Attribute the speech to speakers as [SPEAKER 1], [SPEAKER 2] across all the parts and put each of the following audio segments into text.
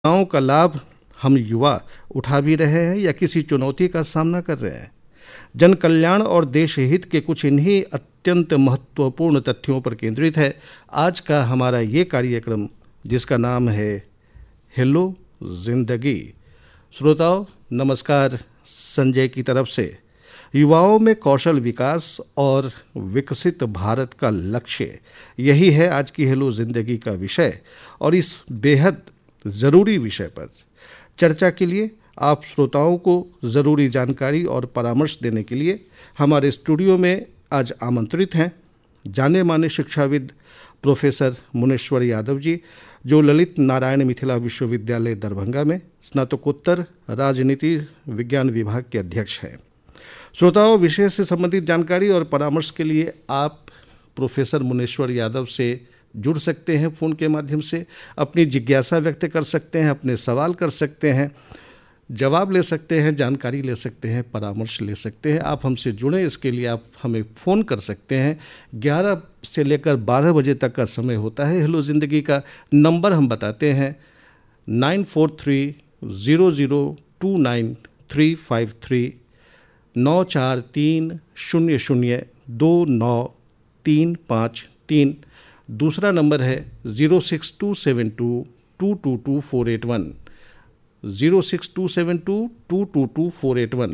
[SPEAKER 1] योजनाओं का लाभ हम युवा उठा भी रहे हैं या किसी चुनौती का सामना कर रहे हैं। जन कल्याण और देश हित के कुछ इन्हीं अत्यंत महत्वपूर्ण तथ्यों पर केंद्रित है आज का हमारा ये कार्यक्रम, जिसका नाम है हेलो जिंदगी। श्रोताओं नमस्कार। संजय की तरफ से युवाओं में कौशल विकास और विकसित भारत का लक्ष्य, यही है आज की हेलो जिंदगी का विषय। और इस बेहद ज़रूरी विषय पर चर्चा के लिए आप श्रोताओं को ज़रूरी जानकारी और परामर्श देने के लिए हमारे स्टूडियो में आज आमंत्रित हैं जाने माने शिक्षाविद प्रोफेसर मुनेश्वर यादव जी, जो ललित नारायण मिथिला विश्वविद्यालय दरभंगा में स्नातकोत्तर राजनीति विज्ञान विभाग के अध्यक्ष हैं। श्रोताओं, विषय से संबंधित जानकारी और परामर्श के लिए आप प्रोफेसर मुनेश्वर यादव से जुड़ सकते हैं। फ़ोन के माध्यम से अपनी जिज्ञासा व्यक्त कर सकते हैं, अपने सवाल कर सकते हैं, जवाब ले सकते हैं, जानकारी ले सकते हैं, परामर्श ले सकते हैं। आप हमसे जुड़ें, इसके लिए आप हमें फ़ोन कर सकते हैं। 11 से लेकर 12 बजे तक का समय होता है हेलो ज़िंदगी का। नंबर हम बताते हैं 9430029353, 9430029353। दूसरा नंबर है 06272222481, 06272222481,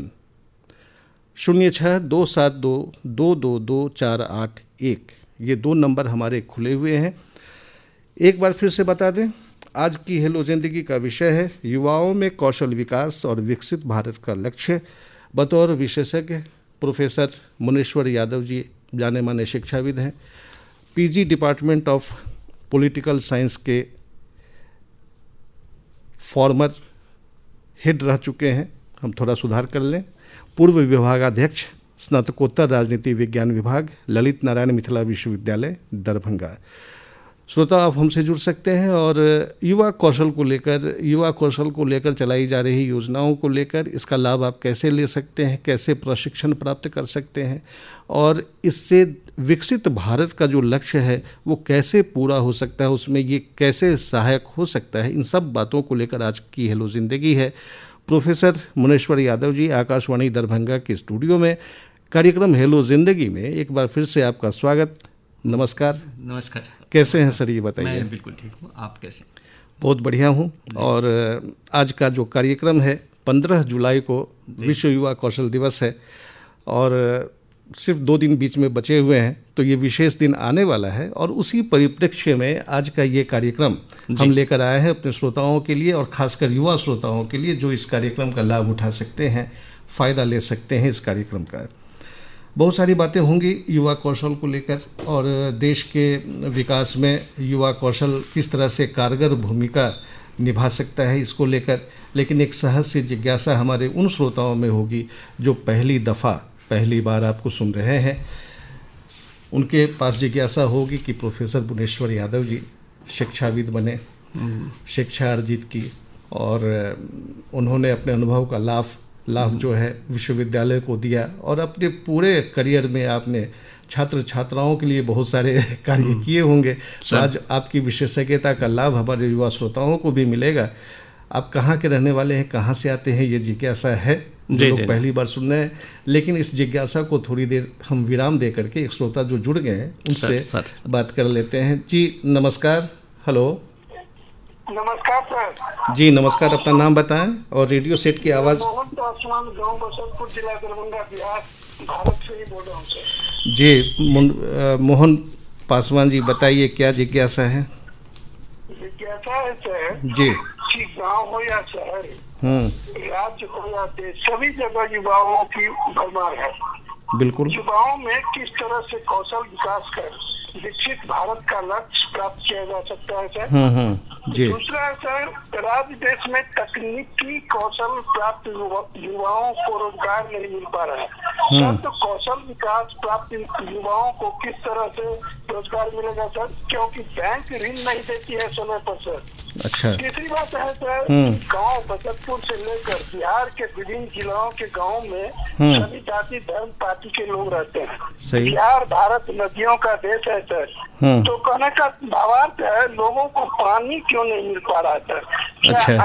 [SPEAKER 1] 0627222248। ये दो नंबर हमारे खुले हुए हैं। एक बार फिर से बता दें, आज की हेलो जिंदगी का विषय है युवाओं में कौशल विकास और विकसित भारत का लक्ष्य। बतौर विशेषज्ञ प्रोफेसर मुनेश्वर यादव जी जाने माने शिक्षाविद हैं, PG department of political science के फॉर्मर हेड रह चुके हैं। हम थोड़ा सुधार कर लें, पूर्व विभागाध्यक्ष स्नातकोत्तर राजनीति विज्ञान विभाग ललित नारायण मिथिला विश्वविद्यालय दरभंगा। श्रोता आप हमसे जुड़ सकते हैं और युवा कौशल को लेकर चलाई जा रही योजनाओं को लेकर इसका लाभ आप कैसे ले सकते हैं, कैसे प्रशिक्षण प्राप्त कर सकते हैं और इससे विकसित भारत का जो लक्ष्य है वो कैसे पूरा हो सकता है, उसमें ये कैसे सहायक हो सकता है, इन सब बातों को लेकर आज की हेलो जिंदगी है। प्रोफेसर मुनेश्वर यादव जी आकाशवाणी दरभंगा के स्टूडियो में कार्यक्रम हेलो जिंदगी में एक बार फिर से आपका स्वागत। नमस्कार।
[SPEAKER 2] नमस्कार।
[SPEAKER 1] कैसे हैं सर, ये बताइए।
[SPEAKER 2] मैं बिल्कुल ठीक हूँ, आप कैसे?
[SPEAKER 1] बहुत बढ़िया हूँ। और आज का जो कार्यक्रम है 15 जुलाई को विश्व युवा कौशल दिवस है और सिर्फ 2 दिन बीच में बचे हुए हैं, तो ये विशेष दिन आने वाला है और उसी परिप्रेक्ष्य में आज का ये कार्यक्रम हम लेकर आए हैं अपने श्रोताओं के लिए और ख़ासकर युवा श्रोताओं के लिए, जो इस कार्यक्रम का लाभ उठा सकते हैं, फ़ायदा ले सकते हैं इस कार्यक्रम का। बहुत सारी बातें होंगी युवा कौशल को लेकर और देश के विकास में युवा कौशल किस तरह से कारगर भूमिका निभा सकता है इसको लेकर, लेकिन एक सहज सी जिज्ञासा हमारे उन श्रोताओं में होगी जो पहली बार आपको सुन रहे हैं। उनके पास जिज्ञासा होगी कि प्रोफेसर मुनेश्वर यादव जी शिक्षाविद बने, शिक्षा अर्जित की और उन्होंने अपने अनुभव का लाभ जो है विश्वविद्यालय को दिया और अपने पूरे करियर में आपने छात्र छात्राओं के लिए बहुत सारे कार्य किए होंगे। तो आज आपकी विशेषज्ञता का लाभ हमारे युवा श्रोताओं को भी मिलेगा। आप कहाँ के रहने वाले हैं, कहाँ से आते हैं, ये जिज्ञासा है जो लोग पहली बार सुन रहे हैं, लेकिन इस जिज्ञासा को थोड़ी देर हम विराम दे करके एक श्रोता जो जुड़ गए हैं उनसे बात कर लेते हैं। जी नमस्कार। हेलो।
[SPEAKER 3] नमस्कार सर।
[SPEAKER 1] जी नमस्कार, अपना नाम बताएं और रेडियो सेट की आवाज़।
[SPEAKER 3] मोहन पासवान, गांव बसंतपुर, जिला दरभंगा, बिहार, भारत से ही बोल रहा हूँ सर।
[SPEAKER 1] जी मोहन पासवान जी बताइए, क्या जिज्ञासा है?
[SPEAKER 3] जिज्ञासा है सर
[SPEAKER 1] जी
[SPEAKER 3] कि गांव हो या शहर, राज्य हो या देश, सभी जगह युवाओं की भरमार है।
[SPEAKER 1] बिल्कुल।
[SPEAKER 3] युवाओं में किस तरह से कौशल विकास कर विकसित भारत का लक्ष्य प्राप्त किया जा सकता है सर?
[SPEAKER 1] जी।
[SPEAKER 3] दूसरा है सर, राज्य देश में तकनीकी कौशल प्राप्त युवाओं को रोजगार नहीं मिल पा रहा है सर, तो कौशल विकास प्राप्त युवाओं को किस तरह से रोजगार मिलेगा सर, क्योंकि बैंक ऋण नहीं देती है समय पर सर।
[SPEAKER 1] अच्छा।
[SPEAKER 3] तीसरी बात है सर, गांव बसंतपुर से लेकर बिहार के विभिन्न जिलों के गांव में सभी जाति धर्म पार्टी के लोग रहते हैं। बिहार भारत नदियों का देश है सर, तो कहने का भावार्थ है लोगों को पानी क्यों नहीं मिल पा रहा था।
[SPEAKER 1] अच्छा।